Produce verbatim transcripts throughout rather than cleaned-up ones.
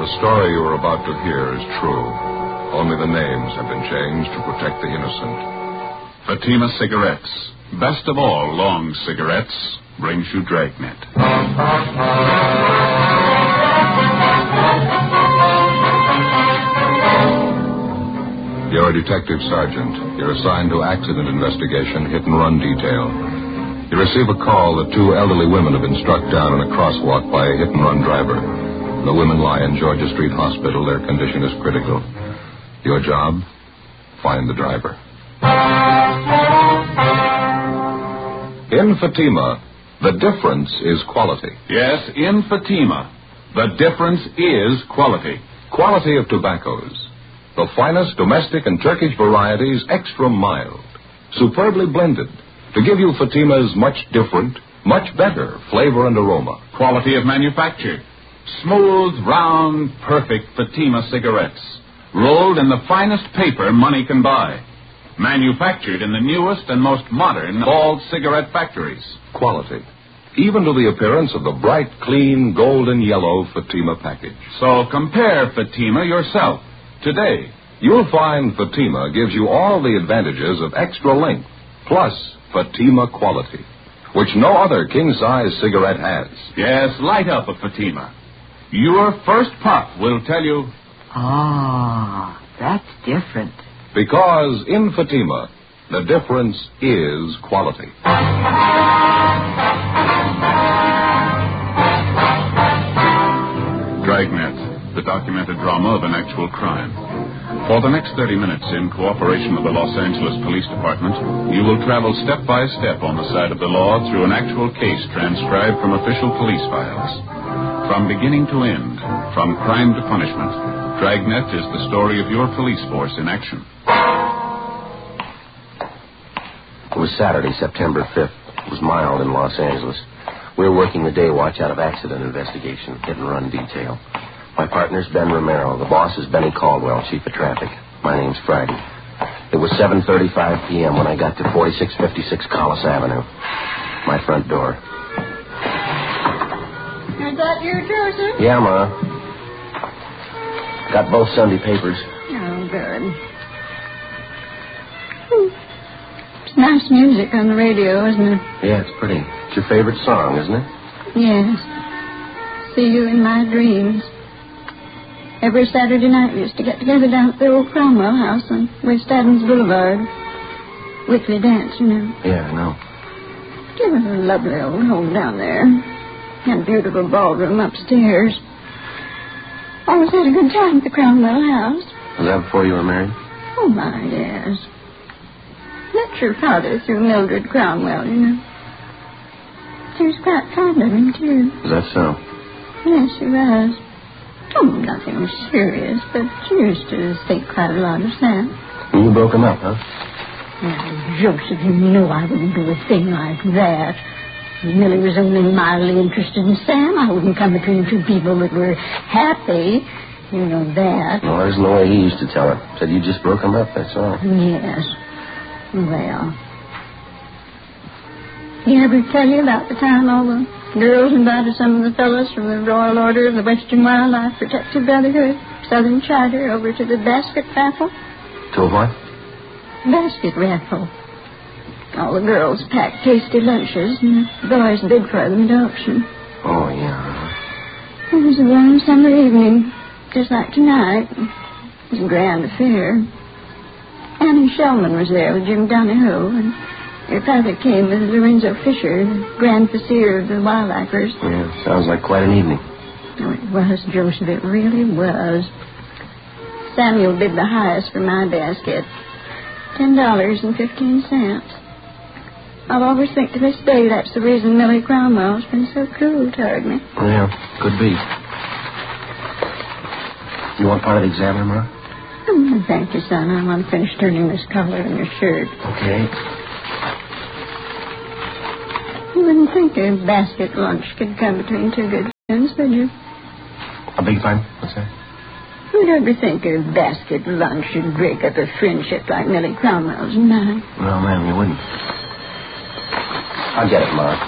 The story you are about to hear is true. Only the names have been changed to protect the innocent. Fatima Cigarettes, best of all long cigarettes, brings you Dragnet. You're a detective sergeant. You're assigned to accident investigation, hit and run detail. You receive a call that two elderly women have been struck down in a crosswalk by a hit and run driver. The women lie in Georgia Street Hospital. Their condition is critical. Your job? Find the driver. In Fatima, the difference is quality. Yes, in Fatima, the difference is quality. Quality of tobaccos. The finest domestic and Turkish varieties, extra mild, superbly blended, to give you Fatima's much different, much better flavor and aroma. Quality of manufacture. Smooth, round, perfect Fatima cigarettes. Rolled in the finest paper money can buy. Manufactured in the newest and most modern of all cigarette factories. Quality. Even to the appearance of the bright, clean, golden yellow Fatima package. So compare Fatima yourself. Today, you'll find Fatima gives you all the advantages of extra length, plus Fatima quality, which no other king-size cigarette has. Yes, light up a Fatima. Your first puff will tell you... Ah, that's different. Because in Fatima, the difference is quality. Dragnet, the documented drama of an actual crime. For the next thirty minutes, in cooperation with the Los Angeles Police Department, you will travel step by step on the side of the law through an actual case transcribed from official police files. From beginning to end, from crime to punishment, Dragnet is the story of your police force in action. It was Saturday, September fifth. It was mild in Los Angeles. We were working the day watch out of accident investigation, hit and run detail. My partner's Ben Romero. The boss is Benny Caldwell, chief of traffic. My name's Friday. It was seven thirty-five p.m. when I got to forty-six fifty-six Collis Avenue. My front door. Is that you, Joseph? Yeah, Ma. Got both Sunday papers. Oh, good. Hmm. It's nice music on the radio, isn't it? Yeah, it's pretty. It's your favorite song, isn't it? Yes. See you in my dreams. Every Saturday night we used to get together down at the old Cromwell house on West Adams Boulevard. Weekly dance, you know. Yeah, I know. It was a lovely old home down there. Had a beautiful ballroom upstairs. Always had a good time at the Cromwell house. Was that before you were married? Oh, my, yes. That's your father through Mildred Cromwell, you know. She was quite fond of him, too. Is that so? Yes, she was. Oh, nothing serious, but she used to think quite a lot of Sam. And you broke him up, huh? Now, Joseph, you know I wouldn't do a thing like that. If Millie was only mildly interested in Sam, I wouldn't come between two people that were happy. You know that. No, there's no way he used to tell her. Said you just broke him up, that's all. Yes. Well. He ever tell you about the time all the girls invited some of the fellows from the Royal Order of the Western Wildlife Protective Brotherhood, Southern Charter, over to the basket raffle? To what? Basket raffle. All the girls packed tasty lunches, and the boys bid for them at auction. Oh, yeah. It was a warm summer evening, just like tonight. It was a grand affair. Annie Shellman was there with Jim Donahoe, and your father came with Lorenzo Fisher, the Grand Vizier of the Wildlifers. Yeah, sounds like quite an evening. Oh, it was, Joseph, it really was. Samuel bid the highest for my basket. Ten dollars and fifteen cents. I'll always think to this day that's the reason Millie Cromwell's been so cruel toward me. Yeah, could be. You want part of the examiner, Ma? Oh, thank you, son. I want to finish turning this collar in your shirt. Okay. You wouldn't think a basket lunch could come between two good friends, would you? A big fine? What's that? Who'd ever think a basket lunch should break up a friendship like Millie Cromwell's and mine? Well, ma'am, you wouldn't. I'll get it, Ma.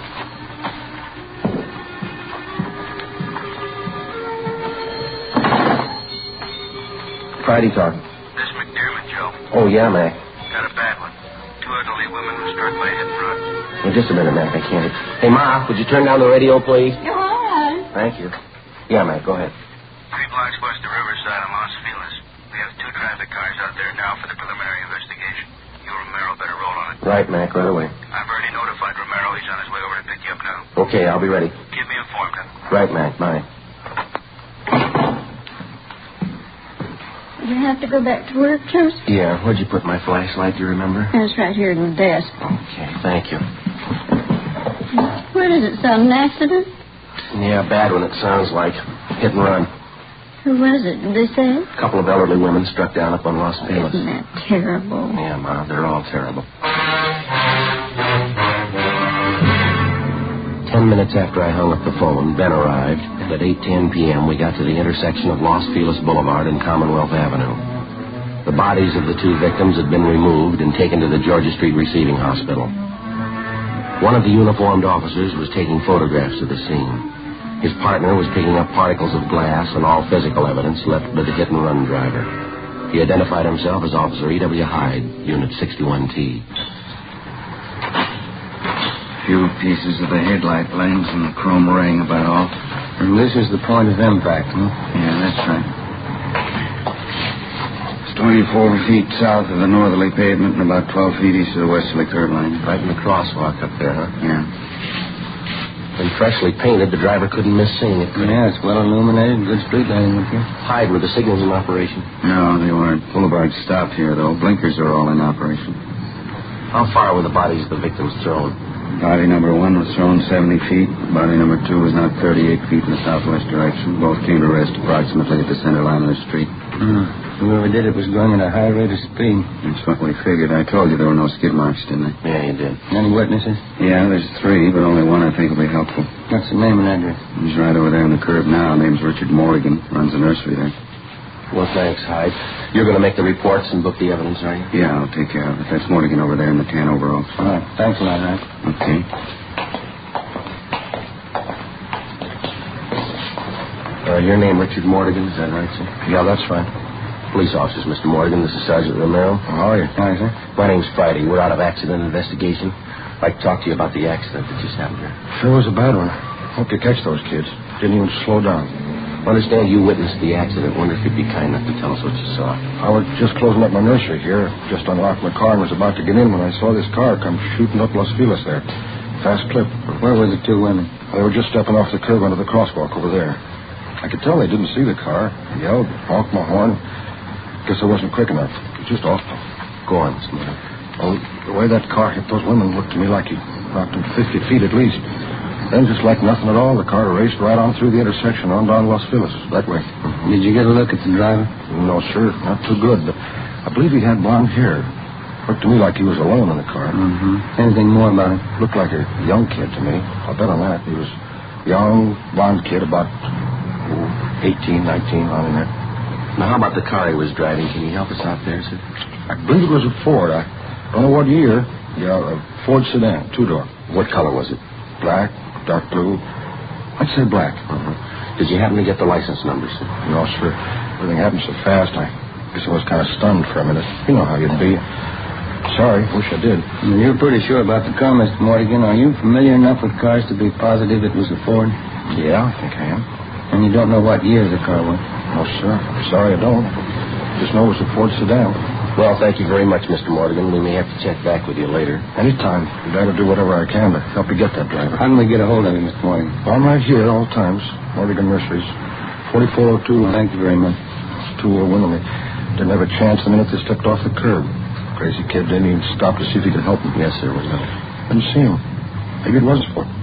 Friday talking. This is McDermott, Joe. Oh, yeah, Mac. Got a bad one. Two elderly women were struck by a hit and run. Well, just a minute, Mac. I can't. Hey, Ma, would you turn down the radio, please? Go on. Thank you. Yeah, Mac, go ahead. Three blocks west of Riverside on Los Feliz. We have two traffic cars out there now for the preliminary investigation. You, Romero, better roll on it. Right, Mac, right away. I've already notified Romero. He's on his way over to pick you up now. Okay, I'll be ready. Keep me informed, huh? Right, Mac, bye. You have to go back to work, Joseph? Yeah, where'd you put my flashlight, do you remember? It's right here in the desk. Okay, thank you. Where does it sound? An accident? Yeah, bad one, it sounds like. Hit and run. Who was it? Did they say? A couple of elderly women struck down up on Los Feliz. Isn't that terrible? Yeah, Ma, they're all terrible. Ten minutes after I hung up the phone, Ben arrived, and at eight ten p.m. we got to the intersection of Los Feliz Boulevard and Commonwealth Avenue. The bodies of the two victims had been removed and taken to the Georgia Street Receiving Hospital. One of the uniformed officers was taking photographs of the scene. His partner was picking up particles of glass and all physical evidence left by the hit-and-run driver. He identified himself as Officer E W. Hyde, Unit sixty-one T. Few pieces of the headlight lens and the chrome ring about all. And this is the point of impact, huh? Yeah, that's right. It's twenty-four feet south of the northerly pavement and about twelve feet east of the westerly curb line. Right in the crosswalk up there, huh? Yeah. And freshly painted, the driver couldn't miss seeing it. Yeah, it's well illuminated. Good street lighting up here. Hyde, were the signals in operation? No, they weren't. Boulevard stopped here, though. Blinkers are all in operation. How far were the bodies of the victims thrown? Body number one was thrown seventy feet. Body number two was knocked thirty-eight feet in the southwest direction. Both came to rest approximately at the center line of the street. Mm. Whoever did it was going at a high rate of speed. That's what we figured. I told you there were no skid marks, didn't I? Yeah, you did. Any witnesses? Yeah, there's three, but only one I think will be helpful. What's the name and address? He's right over there on the curb now. Name's Richard Morgan. Runs the nursery there. Well, thanks, Hyde. You're going to make the reports and book the evidence, are you? Yeah, I'll take care of it. That's Morgan over there in the tan overalls. All right. Thanks a lot, Hyde. Okay. Uh, your name, Richard Morgan, is that right, sir? Yeah, that's fine. Police officers, Mister Morgan. This is Sergeant Romero. How are you? Hi, sir. My name's Friday. We're out of accident investigation. I'd like to talk to you about the accident that just happened here. Sure was a bad one. Hope you catch those kids. Didn't even slow down. I understand you witnessed the accident. Wonder if you'd be kind enough to tell us what you saw. I was just closing up my nursery here. Just unlocked my car and was about to get in when I saw this car come shooting up Los Feliz there. Fast clip. Where were the two women? They were just stepping off the curb onto the crosswalk over there. I could tell they didn't see the car. I yelled, honked my horn. Guess I wasn't quick enough. It was just awful. Go on, Mister Morgan. Well, the way that car hit those women looked to me like he knocked them fifty feet at least. Then, just like nothing at all, the car raced right on through the intersection on down Los Feliz, that way. Did you get a look at the driver? No, sir, not too good. But I believe he had blonde hair. Looked to me like he was alone in the car. Mm-hmm. Anything more about him? Looked like a young kid to me. I'll bet on that. He was a young, blonde kid, about oh, eighteen, nineteen, on in there. Now, how about the car he was driving? Can you help us out there, sir? I believe it was a Ford. I don't know what year. Yeah, a Ford sedan, two-door. What color was it? Black, dark blue. I'd say black. Uh-huh. Did you happen to get the license number, sir? No, sir. Everything happened so fast, I guess I was kind of stunned for a minute. You know how you'd be. Sorry, wish I did. Well, you're pretty sure about the car, Mister Morgan. Are you familiar enough with cars to be positive it was a Ford? Yeah, I think I am. And you don't know what year the car was? No, sir. I'm sorry I don't. Just know it was a Ford sedan. Well, thank you very much, Mister Morgan. We may have to check back with you later. Anytime. I'd rather do whatever I can to help you get that driver. How can we get a hold of him, Mister Morgan? I'm right here at all times. Morgan Nurseries. forty-four oh two. Well, thank you very much. Two old women. They didn't have a chance the minute they stepped off the curb. Crazy kid didn't even stop to see if he could help them. Yes, sir. Was that? Didn't see him. Maybe it was a Ford.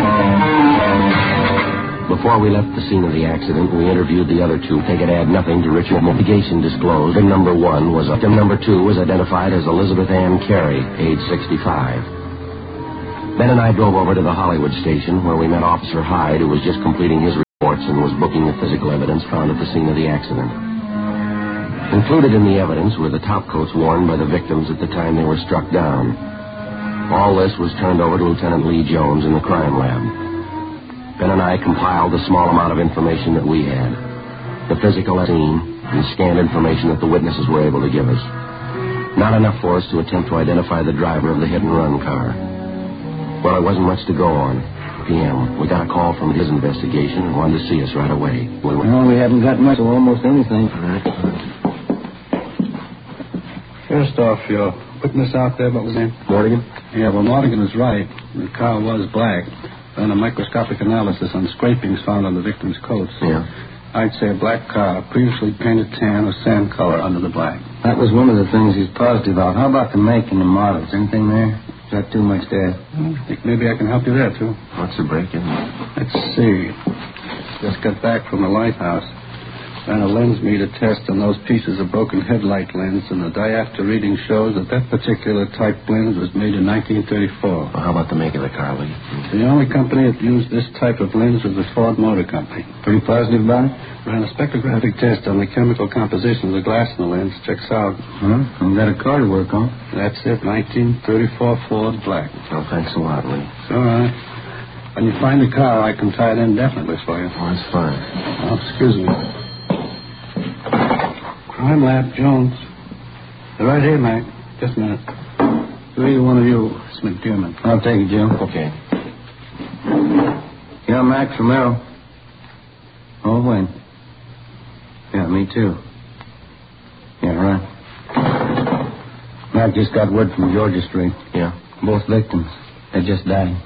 Before we left the scene of the accident, we interviewed the other two. They could add nothing to Richard. Mitigation disclosed. Victim number one was victim number two was identified as Elizabeth Ann Carey, age sixty-five. Ben and I drove over to the Hollywood station, where we met Officer Hyde, who was just completing his reports and was booking the physical evidence found at the scene of the accident. Included in the evidence were the topcoats worn by the victims at the time they were struck down. All this was turned over to Lieutenant Lee Jones in the crime lab. Ben and I compiled the small amount of information that we had. the physical scene, and scanned information that the witnesses were able to give us. Not enough for us to attempt to identify the driver of the hit-and-run car. Well, there wasn't much to go on. P M. We got a call from his investigation and wanted to see us right away. We went... Well, we haven't got much of almost anything. First off, your witness out there, what was his name? Morgan? Yeah, well, Morgan is right. The car was black. Then a microscopic analysis on scrapings found on the victim's coats. Yeah. I'd say a black car, previously painted tan or sand color under the black. That was one of the things he's positive about. How about the make and the models? Anything there? Is that too much to ask? I think maybe I can help you there, too. What's the break-in? Let's see. Just got back from the lighthouse. Ran a lens meter test on those pieces of broken headlight lens, and the diopter reading shows that that particular type lens was made in nineteen thirty-four. Well, how about the make of the car, Lee? The only company that used this type of lens was the Ford Motor Company. Pretty positive about it? Ran a spectrographic test on the chemical composition of the glass in the lens. Checks out. Huh? We've got a car to work on. That's it, nineteen thirty-four Ford black. Oh, thanks a lot, Lee. It's all right. When you find the car, I can tie it in definitely for you. Oh, that's fine. Oh, excuse me. Crime Lab, Jones. They're right here, Mac. Just a minute. So either one of you, it's McDermott. I'll take it, Jim. Okay. Yeah, Mac from Merrill. Oh, when? Yeah, me too. Yeah, right. Mac just got word from Georgia Street. Yeah. Both victims. They just died.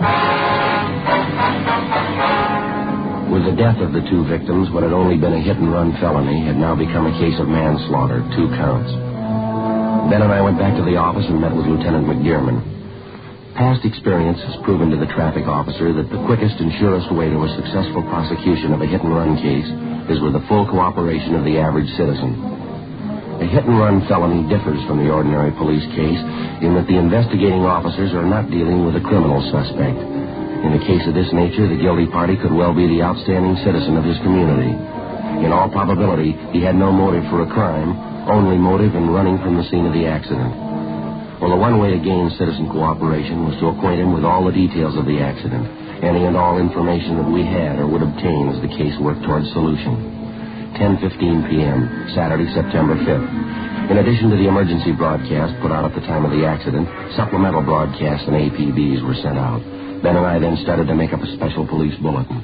With the death of the two victims, what had only been a hit-and-run felony had now become a case of manslaughter, two counts. Ben and I went back to the office and met with Lieutenant McDermott. Past experience has proven to the traffic officer that the quickest and surest way to a successful prosecution of a hit-and-run case is with the full cooperation of the average citizen. A hit-and-run felony differs from the ordinary police case in that the investigating officers are not dealing with a criminal suspect. In a case of this nature, the guilty party could well be the outstanding citizen of his community. In all probability, he had no motive for a crime, only motive in running from the scene of the accident. Well, the one way to gain citizen cooperation was to acquaint him with all the details of the accident, any and all information that we had or would obtain as the case worked towards solution. ten fifteen p.m., Saturday, September fifth. In addition to the emergency broadcast put out at the time of the accident, supplemental broadcasts and A P Bs were sent out. Ben and I then started to make up a special police bulletin.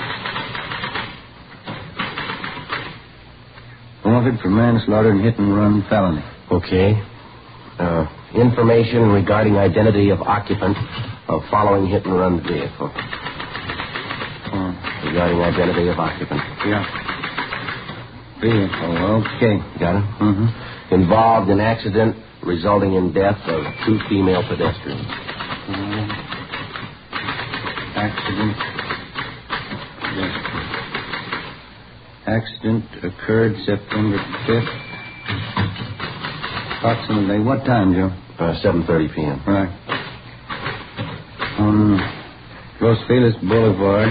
Wanted for manslaughter and hit-and-run felony. Okay. Uh, information regarding identity of occupant of following hit-and-run vehicle. Uh, regarding identity of occupant. Yeah. Vehicle, okay. Got it? Mm-hmm. Involved in accident resulting in death of two female pedestrians. Uh, Accident. Yes. Accident occurred September fifth. Approximately what time, Joe? Uh, seven thirty p.m. Right. On Los Feliz Boulevard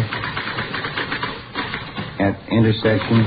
at intersection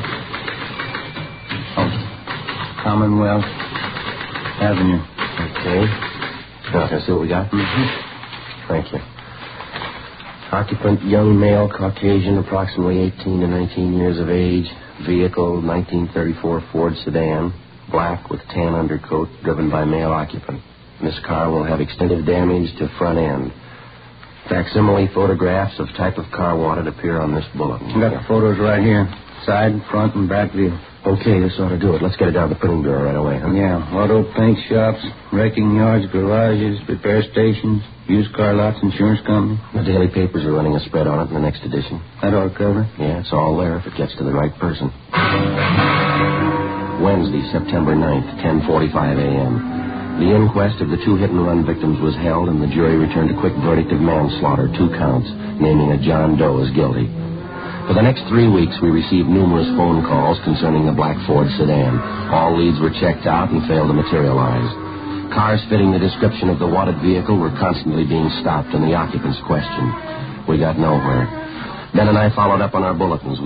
of Commonwealth Avenue. Okay. Now, can I see what we got? Mm-hmm. Thank you. Occupant, young male, Caucasian, approximately eighteen to nineteen years of age. Vehicle, nineteen thirty-four Ford sedan, black with tan undercoat, driven by male occupant. This car will have extensive damage to front end. Facsimile photographs of type of car wanted appear on this bulletin. We got the photos right here. Side, front, and back view. Okay, this ought to do it. Let's get it down to the printing bureau right away, huh? Yeah, auto paint shops, wrecking yards, garages, repair stations, used car lots, insurance company. The daily papers are running a spread on it in the next edition. That ought to cover it. Yeah, it's all there if it gets to the right person. Wednesday, September ninth, ten forty-five a.m. The inquest of the two hit-and-run victims was held, and the jury returned a quick verdict of manslaughter, two counts, naming a John Doe as guilty. For the next three weeks, we received numerous phone calls concerning the black Ford sedan. All leads were checked out and failed to materialize. Cars fitting the description of the wanted vehicle were constantly being stopped and the occupants questioned. We got nowhere. Ben and I followed up on our bulletins.